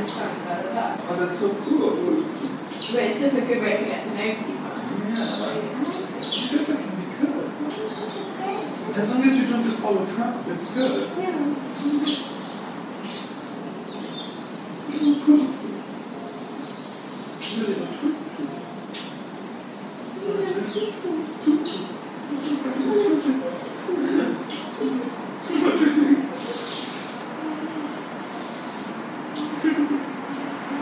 Oh, that's so cool. But it's just a good way to get to know people. Yeah. She said that can be good. As long as you don't just follow Trump, it's good. Really don't tweet.